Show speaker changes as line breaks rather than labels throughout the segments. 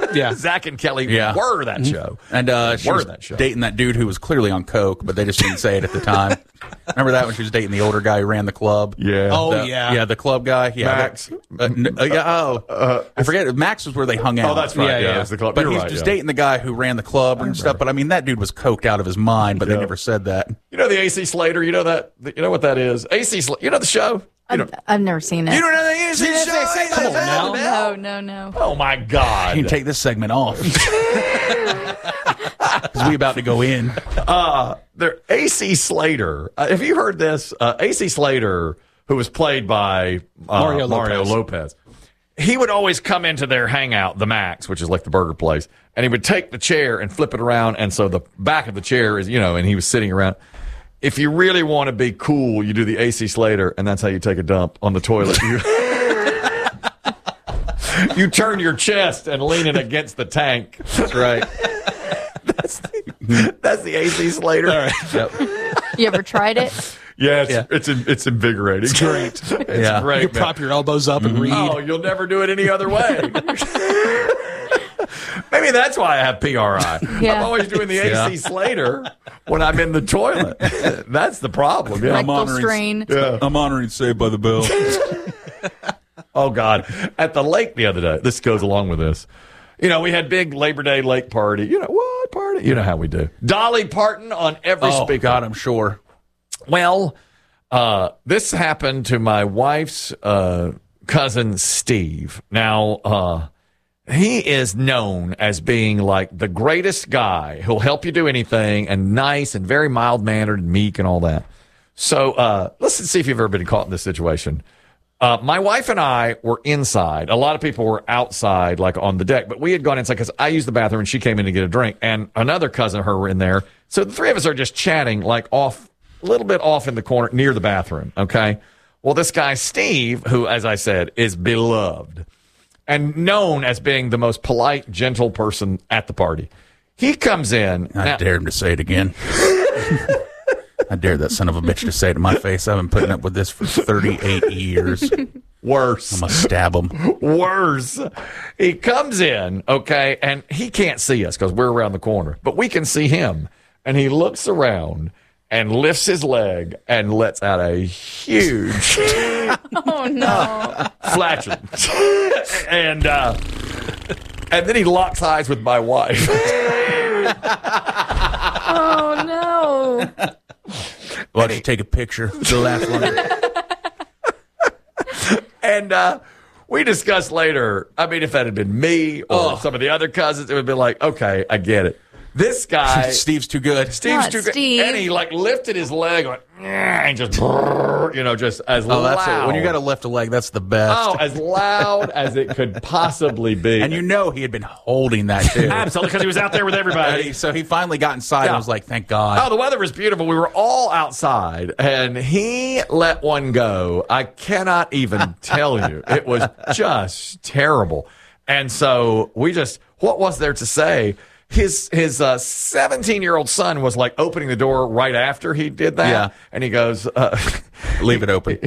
Yeah.
Zach and Kelly were that show.
And she was dating that dude who was clearly on coke, but they just didn't say it at the time. Remember that when she was dating the older guy who ran the club?
Yeah.
Yeah, the club guy. Yeah,
Max.
I forget. Max was where they hung out.
Oh, that's right.
Yeah.
It was the club.
But
You're
he's
right,
just dating the guy who ran the club and stuff. But I mean, that dude was coked out of his mind, but they never said that.
You know the AC Slater? You know that? You know what that is? AC Slater. You know the show?
I've never seen it.
You don't know the AC show?
Come on now.
No.
Oh, my God.
You can take this segment off. Because we about to go in.
AC Slater. Have you heard this? AC Slater, who was played by
Mario
Lopez. He would always come into their hangout, the Max, which is like the burger place, and he would take the chair and flip it around, and so the back of the chair is, and he was sitting around. If you really want to be cool, you do the AC Slater, and that's how you take a dump on the toilet. You turn your chest and lean it against the tank.
That's right.
That's the AC Slater.
All right. Yep.
You ever tried it?
Yeah, it's invigorating. It's
great.
It's great.
You can prop your elbows up and read.
Oh, you'll never do it any other way. Maybe that's why I have PRI.
Yeah.
I'm always doing the AC Slater when I'm in the toilet. That's the problem. Yeah.
Rectal strain.
Yeah.
I'm honoring Saved by the Bell.
Oh, God. At the lake the other day, this goes along with this. We had big Labor Day lake party. What party? You know how we do. Dolly Parton on every speaker.
God, I'm sure.
Well, this happened to my wife's cousin, Steve. Now, he is known as being like the greatest guy who'll help you do anything and nice and very mild-mannered and meek and all that. So let's see if you've ever been caught in this situation. My wife and I were inside. A lot of people were outside, like on the deck, but we had gone inside because I used the bathroom and she came in to get a drink, and another cousin of her were in there. So the three of us are just chatting, like a little bit off in the corner near the bathroom, okay? Well, this guy, Steve, who, as I said, is beloved and known as being the most polite, gentle person at the party. He comes in.
I dare him to say it again. I dare that son of a bitch to say it to my face. I've been putting up with this for 38 years.
Worse.
I'm going to stab him.
Worse. He comes in, okay, and he can't see us because we're around the corner, but we can see him. And he looks around and lifts his leg and lets out a huge
Oh, no.
flatulence. And then he locks eyes with my wife.
Oh, no.
Why don't you take a picture? The last one.
And we discussed later, I mean, if that had been me or some of the other cousins, it would be like, okay, I get it. This guy,
Steve's too good.
Steve's too good.
Steve.
And he like lifted his leg, went, and just, just as loud.
That's it. When you got to lift a leg, that's the best.
Oh, as loud as it could possibly be.
And he had been holding that too.
Absolutely, because he was out there with everybody.
So he finally got inside and was like, thank God.
Oh, the weather was beautiful. We were all outside, and he let one go. I cannot even tell you. It was just terrible. And so what was there to say? His 17-year-old son was like opening the door right after he did that.
Yeah.
And he goes,
leave it open.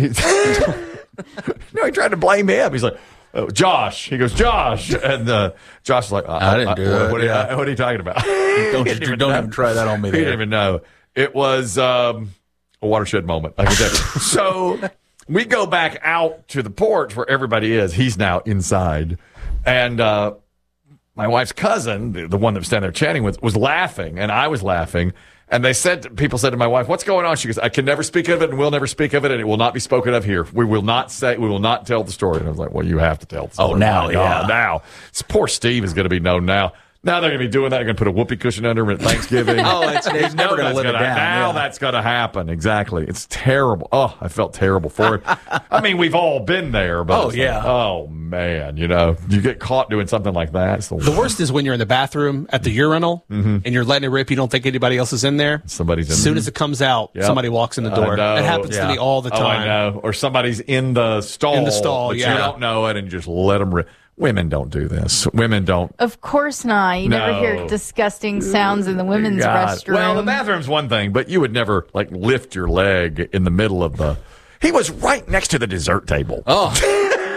No, he tried to blame him. He's like, Josh. He goes, Josh. And Josh was like,
I didn't do that.
What are you talking about?
Don't even try that on me.
He didn't even know. It was a watershed moment. I can tell you. So we go back out to the porch where everybody is. He's now inside. And my wife's cousin, the one that was standing there chatting with, was laughing, and I was laughing. And people said to my wife, "What's going on?" She goes, "I can never speak of it, and we'll never speak of it, and it will not be spoken of here. We will not tell the story." And I was like, "Well, you have to tell the story."
Oh, now,
now. Poor Steve is going to be known now. Now they're going to be doing that. They're going to put a whoopee cushion under him at Thanksgiving.
He's never going to live it down.
Now that's going to happen. Exactly. It's terrible. Oh, I felt terrible for him. I mean, we've all been there. But oh, man. You get caught doing something like that.
The worst is when you're in the bathroom at the urinal and you're letting it rip. You don't think anybody else is in there.
Somebody's in there.
As soon as it comes out, somebody walks in the door. It happens to me all the time.
Oh, I know. Or somebody's in the stall. But you don't know it and just let them rip. Women don't do this. Women don't.
Of course not. You never hear disgusting sounds in the women's restroom.
Well, the bathroom's one thing, but you would never lift your leg in the middle of the. He was right next to the dessert table.
Oh.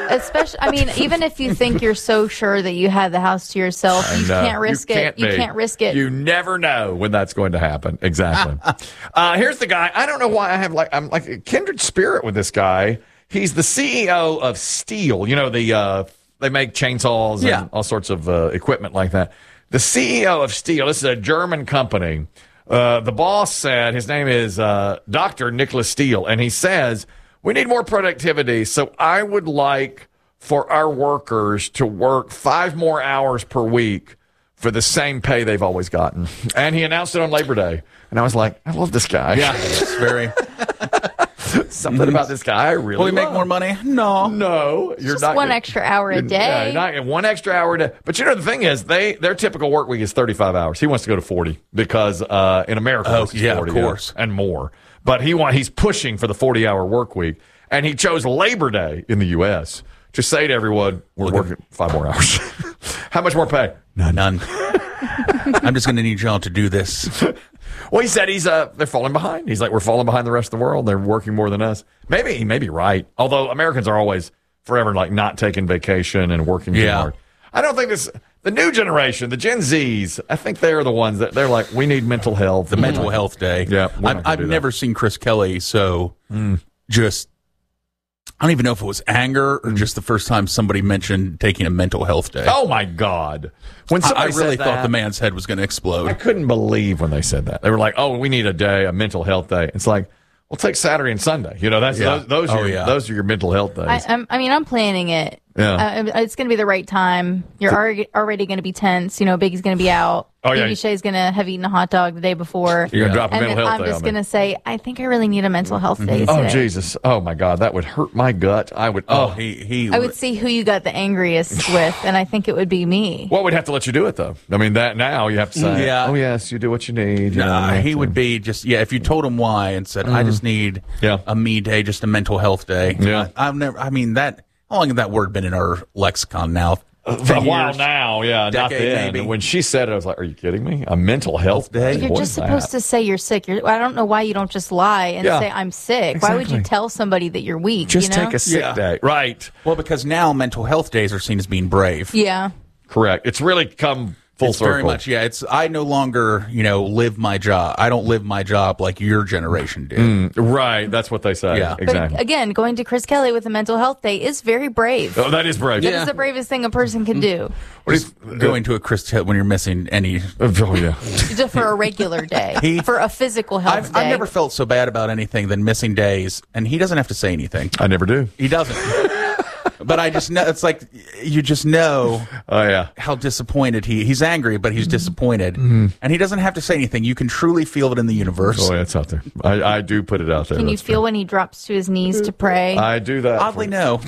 Especially, I mean, even if you think you're so sure that you have the house to yourself, you can't risk it. You can't risk it.
You never know when that's going to happen. Exactly. Here's the guy. I don't know why I'm like a kindred spirit with this guy. He's the CEO of Stihl. You know, they make chainsaws and all sorts of equipment like that. The CEO of Stihl. This is a German company. The boss said, his name is Dr. Nicholas Stihl, and he says, we need more productivity, so I would like for our workers to work 5 more hours per week for the same pay they've always gotten. And he announced it on Labor Day. And I was like, I love this guy.
Yeah, it's very.
Something about this guy I really
Will we make more money? No.
No.
You're just not 1 extra hour a day.
Yeah, you're not getting 1 extra hour a day. But you know, the thing is, their typical work week is 35 hours. He wants to go to 40 because in America, this is 40,
of course.
And more. But he's pushing for the 40-hour work week. And he chose Labor Day in the U.S. to say to everyone, we're working 5 more hours. How much more pay?
None. I'm just going to need y'all to do this.
Well, he said they're falling behind. He's like, we're falling behind the rest of the world. They're working more than us. Maybe he may be right. Although Americans are always forever like not taking vacation and working too hard. I don't think the new generation, the Gen Zs, I think they're the ones that they're like, we need mental health.
The mental health day.
Yeah.
I've never seen Chris Kelly just, I don't even know if it was anger or just the first time somebody mentioned taking a mental health day.
Oh, my God. When
I really thought the man's head was going to explode.
I couldn't believe when they said that. They were like, oh, we need a mental health day. It's like, well, take Saturday and Sunday. You know, those are your mental health days.
I'm planning it.
Yeah.
It's going to be the right time. You're already going to be tense. You know, Biggie's going to be out.
Oh, yeah.
Baby Shay's going to have eaten a hot dog the day before.
You're going to drop a mental health day on me.
I'm just going to say, I think I really need a mental health day today.
Oh, Jesus. Oh, my God. That would hurt my gut. I would.
I
would see who you got the angriest with, and I think it would be me.
Well, we'd have to let you do it, though. I mean, that now you have to say, oh, yes, you do what you need.
He would be just, if you told him why and said, I just need a me day, just a mental health day.
Yeah.
How long has that word been in our lexicon now?
A while now,
decade,
not then.
maybe.
When she said it, I was like, are you kidding me? A mental health day?
You're just supposed to say you're sick. I don't know why you don't just lie and say I'm sick.
Exactly.
Why would you tell somebody that you're weak?
Just take a sick day. Right.
Well, because now mental health days are seen as being brave.
Yeah.
Correct. It's really come full circle.
Very much, I no longer, live my job. I don't live my job like your generation did.
Right. That's what they say.
Yeah.
Exactly.
But again, going to Chris Kelly with a mental health day is very brave.
Oh, that is brave.
That is the bravest thing a person can do.
Going to a Chris Kelly when you're missing any.
Oh, yeah.
Just for a regular day. For a physical health day.
I've never felt so bad about anything than missing days, and he doesn't have to say anything.
I never do.
He doesn't. But I just know, it's like, you just know how disappointed he's angry, but he's disappointed. And he doesn't have to say anything. You can truly feel it in the universe.
Oh, yeah, it's out there. I do put it out there.
Can you feel when he drops to his knees to pray?
I do that.
Oddly, no.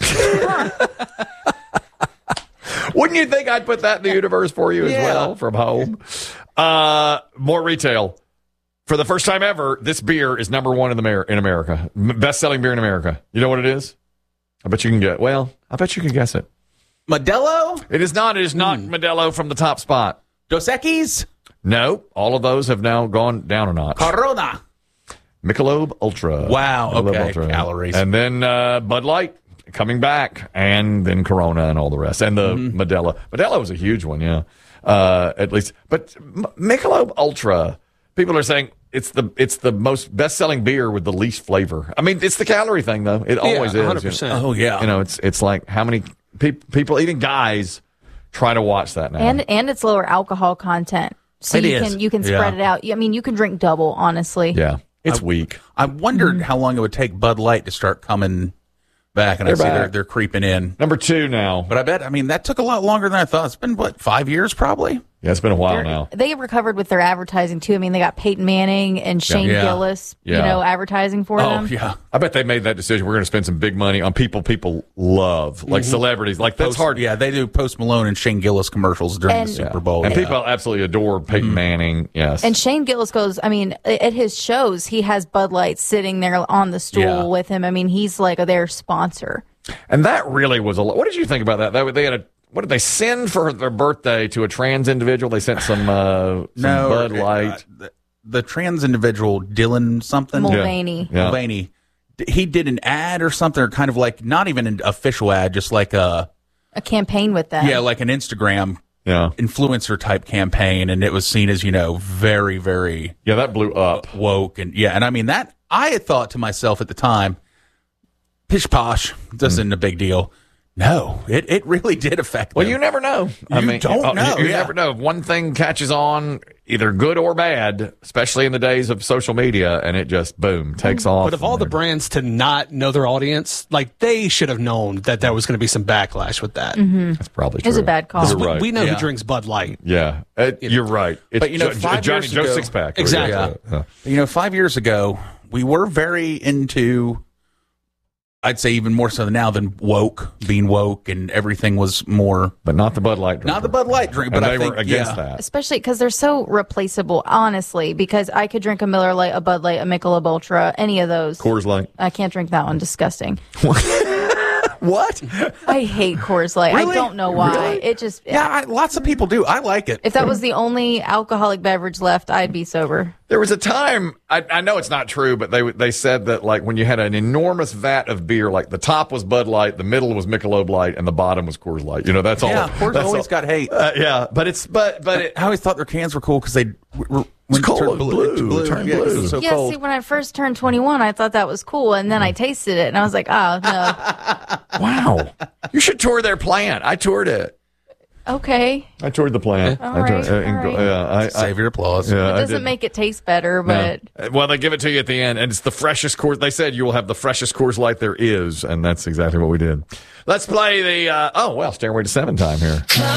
Wouldn't you think I'd put that in the universe for you as well from home? More retail. For the first time ever, this beer is number 1 in America. Best-selling beer in America. You know what it is? I bet you can guess it.
Modelo?
It is not. It is not Modelo from the top spot.
Dos Equis?
No. All of those have now gone down a notch.
Corona?
Michelob Ultra.
Wow.
Michelob
Okay.
Ultra.
Calories.
And then Bud Light coming back. And then Corona and all the rest. And the Modelo. Modelo was a huge one, at least. But Michelob Ultra, people are saying it's the most best-selling beer with the least flavor. I mean, it's the calorie thing, though. It always is.
100%.
Oh, yeah.
It's like how many people, even guys, try to watch that now.
And it's lower alcohol content. So you can spread it out. I mean, you can drink double, honestly.
Yeah. It's weak.
I wondered how long it would take Bud Light to start coming back, and they're creeping in.
Number 2 now.
But I bet, that took a lot longer than I thought. It's been, 5 years probably?
Yeah, it's been a while now.
They recovered with their advertising, too. I mean, they got Peyton Manning and Shane Gillis, advertising for them.
Oh, yeah.
I bet they made that decision. We're going to spend some big money on people love, like celebrities. Like, that's hard.
Yeah, they do Post Malone and Shane Gillis commercials during the Super Bowl.
And people absolutely adore Peyton Manning, yes.
And Shane Gillis goes, at his shows, he has Bud Light sitting there on the stool with him. He's like their sponsor.
And that really was a lot. What did you think about that? They had what did they send for their birthday to a trans individual? They sent some Bud Light.
The trans individual, Dylan something?
Mulvaney.
Yeah.
Mulvaney he did an ad or something, or kind of like not even an official ad, just like a
campaign with them.
Yeah, like an Instagram influencer type campaign, and it was seen as, very, very
that blew up,
woke, and I mean that I had thought to myself at the time, pish posh, this isn't a big deal. No, it really did affect them.
Well, you never know.
You don't know.
You never know. If one thing catches on, either good or bad, especially in the days of social media, and it just, boom, takes off.
But of all the brands to not know their audience, like, they should have known that there was going to be some backlash with that.
Mm-hmm.
That's probably true.
It was a bad call.
Right.
We know who drinks Bud Light.
Yeah, you're right. It's
but,
5
years
Joe
ago,
Sixpack.
Exactly.
Yeah. 5 years ago, we were very into, I'd say even more so than now, than being woke, and everything was more.
But not the Bud Light drink.
Not the Bud Light drink, but
and
I
they
think,
were against that.
Especially because they're so replaceable, honestly, because I could drink a Miller Lite, a Bud Light, a Michelob Ultra, any of those.
Coors Light.
I can't drink that one. Disgusting.
What?
I hate Coors Light.
Really?
I don't know why.
Really?
It just...
lots of people do. I like it.
If that was the only alcoholic beverage left, I'd be sober.
There was a time, I know it's not true, but they said that, like, when you had an enormous vat of beer, like the top was Bud Light, the middle was Michelob Light, and the bottom was Coors Light. That's all.
Yeah, Coors always got hate.
I
always thought their cans were cool because they were
cold blue. Turned blue.
It was so
Yeah,
cold.
see, when I first turned 21, I thought that was cool, and then I tasted it, and I was like, oh, no.
Wow. You should tour their plant. I toured it.
Okay.
I toured the plant.
All right.
Save your applause.
It doesn't make it taste better, but...
No. Well, they give it to you at the end, and it's the freshest Coors. They said you will have the freshest Coors Light there is, and that's exactly what we did. Let's play the, Stairway to 7 time here.